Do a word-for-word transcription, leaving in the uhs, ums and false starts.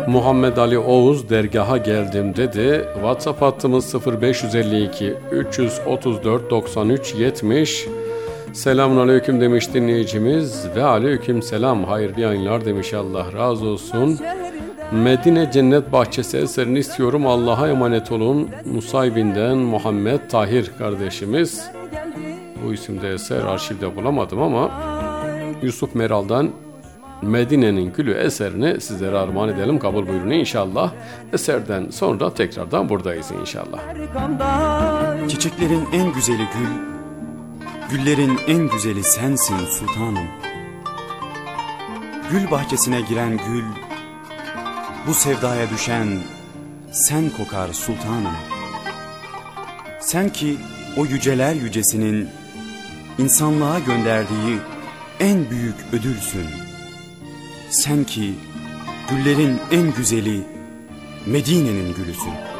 Muhammed Ali Oğuz dergaha geldim dedi. WhatsApp hattımız sıfır beş yüz elli iki üç yüz otuz dört doksan üç yetmiş. Selamun aleyküm demiş dinleyicimiz ve aleyküm selam, hayırlı yayınlar demiş, Allah razı olsun. Medine Cennet Bahçesi eserini istiyorum, Allah'a emanet olun. Nusaybin'den Muhammed Tahir kardeşimiz. Bu isimde eser arşivde bulamadım ama Yusuf Meral'dan Medine'nin Gülü eserini sizlere armağan edelim, kabul buyurun inşallah. Eserden sonra tekrardan buradayız inşallah. Çiçeklerin en güzeli gül, güllerin en güzeli sensin sultanım. Gül bahçesine giren gül, bu sevdaya düşen sen kokar sultanım. Sen ki o yüceler yücesinin insanlığa gönderdiği en büyük ödülsün. Sen ki güllerin en güzeli Medine'nin gülüsün.